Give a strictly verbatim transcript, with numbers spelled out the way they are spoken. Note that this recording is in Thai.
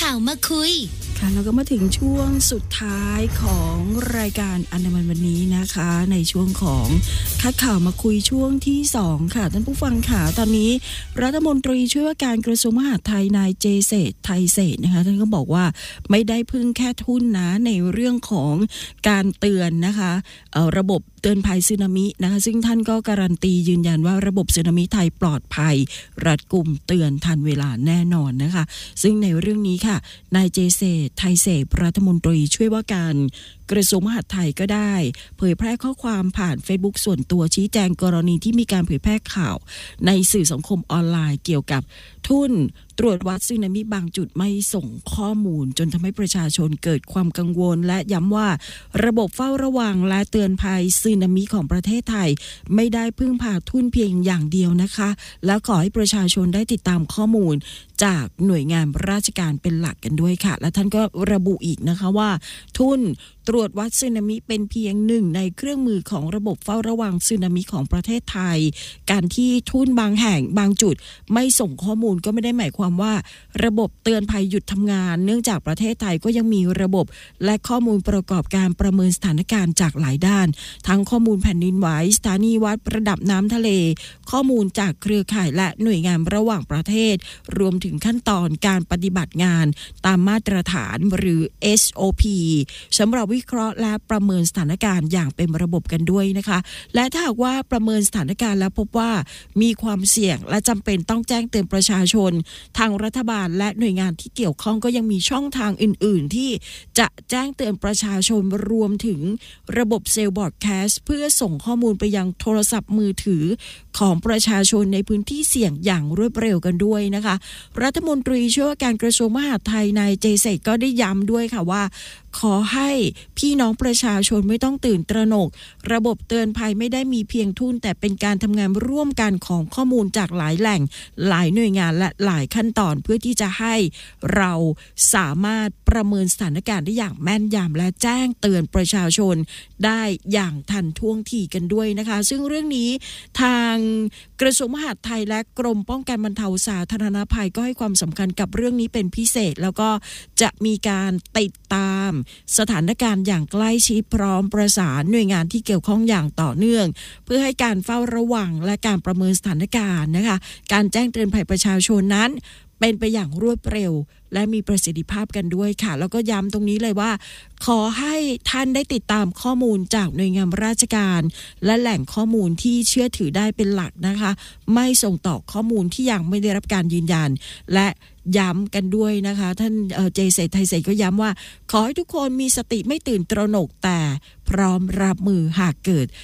าวมาคุยค่ะแล้วก็มาถึงช่วงสุดท้ายของรายการอันดามันวันนี้นะคะในช่วงของคัดข่าวมาคุยช่วงที่สองค่ะท่านผู้ฟังค่ะตอนนี้รัฐมนตรีช่วยว่าการกระทรวงมหาดไทยนายเจเศรษฐ์ไทยเศรษฐ์นะคะท่านก็บอกว่าไม่ได้พึ่งแค่ทุนนะในเรื่องของการเตือนนะคะเอ่อระบบเตือนภัยสึนามินะคะซึ่งท่านก็การันตียืนยันว่าระบบสึนามิไทยปลอดภัยรัดกุมเตือนทันเวลาแน่นอนนะคะซึ่งในเรื่องนี้ค่ะนายเจเศรษฐ์ไทยเศรษฐ์รัฐมนตรีช่วยว่าการกระทรวงมหาดไทยก็ได้เผยแพร่ข้อความผ่าน Facebook ส่วนตัวชี้แจงกรณีที่มีการเผยแพร่ข่าวในสื่อสังคมออนไลน์เกี่ยวกับทุ่นตรวจวัดสึนามิบางจุดไม่ส่งข้อมูลจนทำให้ประชาชนเกิดความกังวลและย้ำว่าระบบเฝ้าระวังและเตือนภัยสึนามิของประเทศไทยไม่ได้พึ่งพาทุ่นเพียงอย่างเดียวนะคะและขอให้ประชาชนได้ติดตามข้อมูลจากหน่วยงานราชการเป็นหลักกันด้วยค่ะและท่านก็ระบุอีกนะคะว่าทุ่นตรวจวัดสึนามิเป็นเพียงหนึ่งในเครื่องมือของระบบเฝ้าระวังสึนามิของประเทศไทยการที่ทุ่นบางแห่งบางจุดไม่ส่งข้อมูลก็ไม่ได้หมายความว่าระบบเตือนภัยหยุดทำงานเนื่องจากประเทศไทยก็ยังมีระบบและข้อมูลประกอบการประเมินสถานการณ์จากหลายด้านทั้งข้อมูลแผ่นดินไหวสถานีวัดระดับน้ำทะเลข้อมูลจากเครือข่ายและหน่วยงานระหว่างประเทศรวมถึงขั้นตอนการปฏิบัติงานตามมาตรฐานหรือ เอส โอ พี สำหรับวิเคราะห์และประเมินสถานการณ์อย่างเป็นระบบกันด้วยนะคะและถ้าหากว่าประเมินสถานการณ์แล้วพบว่ามีความเสี่ยงและจำเป็นต้องแจ้งเตือนประชาชนทางรัฐบาลและหน่วยงานที่เกี่ยวข้องก็ยังมีช่องทางอื่นๆที่จะแจ้งเตือนประชาชนรวมถึงระบบเซลล์บอร์ดแคสต์เพื่อส่งข้อมูลไปยังโทรศัพท์มือถือของประชาชนในพื้นที่เสี่ยงอย่างรวดเร็วกันด้วยนะคะรัฐมนตรีช่วยว่าการกระทรวงมหาดไทยนายเจเศรษฐ์ก็ได้ย้ำด้วยค่ะว่าขอให้พี่น้องประชาชนไม่ต้องตื่นตระหนกระบบเตือนภัยไม่ได้มีเพียงทุ่นแต่เป็นการทำงานร่วมกันของข้อมูลจากหลายแหล่งหลายหน่วยงานและหลายขั้นตอนเพื่อที่จะให้เราสามารถประเมินสถานการณ์ได้อย่างแม่นยำและแจ้งเตือนประชาชนได้อย่างทันท่วงทีกันด้วยนะคะซึ่งเรื่องนี้ทางกระทรวงมหาดไทยและกรมป้องกันบรรเทาสาธารณภัยก็ให้ความสำคัญกับเรื่องนี้เป็นพิเศษแล้วก็จะมีการติดตามสถานการณ์อย่างใกล้ชิดพร้อมประสานหน่วยงานที่เกี่ยวข้องอย่างต่อเนื่องเพื่อให้การเฝ้าระวังและการประเมินสถานการณ์นะคะการแจ้งเตือนภัยประชาชนนั้นเป็นไปอย่างรวดเร็วและมีประสิทธิภาพกันด้วยค่ะแล้วก็ย้ำตรงนี้เลยว่าขอให้ท่านได้ติดตามข้อมูลจากหน่วยงานราชการและแหล่งข้อมูลที่เชื่อถือได้เป็นหลักนะคะไม่ส่งต่อข้อมูลที่ยังไม่ได้รับการยืนยันและย้ำกันด้วยนะคะท่านเจเศรษฐ์ไทยเศรษฐ์ก็ย้ำว่าขอให้ทุกคนมีสติไม่ตื่นตระหนกแต่พร้อมรับมือหากเกิด